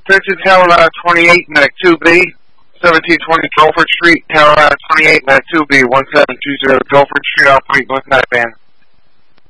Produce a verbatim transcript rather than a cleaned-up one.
Attention Carolina twenty-eight, Medic two B, seventeen twenty Guilford Street, Carolina twenty-eight, Medic two B, one seven two zero Guilford Street, operate North Night Band.